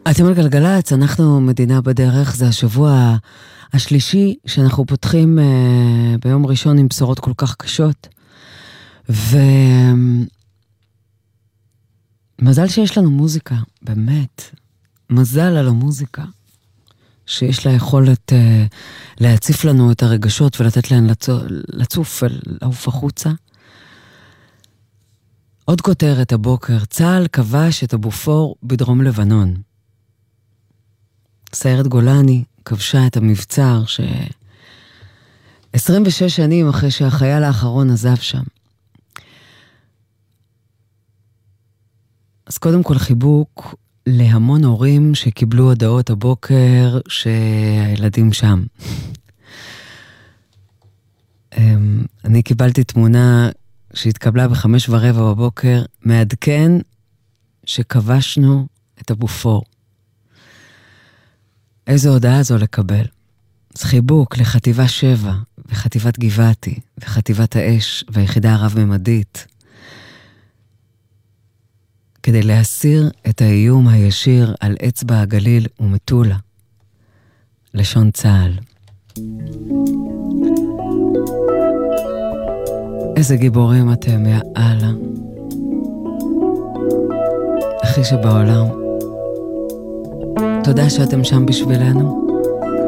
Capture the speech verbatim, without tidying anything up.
אתם על גלגלץ, אנחנו מדינה בדרך, זה השבוע השלישי שאנחנו פותחים uh, ביום ראשון עם בשורות כל כך קשות. ומזל שיש לנו מוזיקה, באמת. מזל על המוזיקה, שיש לה יכולת uh, להציף לנו את הרגשות ולתת להן לצוף, לצוף ולעוף החוצה. עוד כותרת הבוקר, צה"ל כבש את הבופור בדרום לבנון. סיירת גולני כבשה את המבצר ש... עשרים ושש שנים אחרי שהחייל האחרון עזב שם. אז קודם כל חיבוק להמון הורים שקיבלו הודעות הבוקר שהילדים שם. אני קיבלתי תמונה שהתקבלה בחמש ורבע בבוקר, מעדכן שכבשנו את הבופור. איזו הודעה זו לקבל? אז חיבוק לחטיבה שבע, וחטיבת גבעתי, וחטיבת האש, והיחידה הרב-ממדית, כדי להסיר את האיום הישיר על אצבע הגליל ומטולה, לשון צה"ל. איזה גיבורים אתם, יא אללה. הכי שבעולם. תודה שאתם שם בשבילנו.